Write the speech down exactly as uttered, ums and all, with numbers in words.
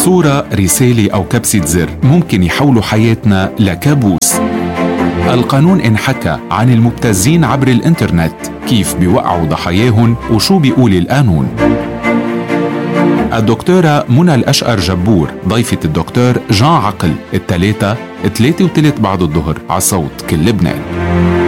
صورة، رسالة أو كبسة زر ممكن يحولوا حياتنا لكابوس. القانون انحكى عن المبتزين عبر الإنترنت، كيف بيوقعوا ضحاياهم وشو بيقول القانون. الدكتورة منى الأشقر جبور ضيفة الدكتور جان عقل الثلاثة ثلاثة وثلث بعد الظهر على صوت كل لبنان.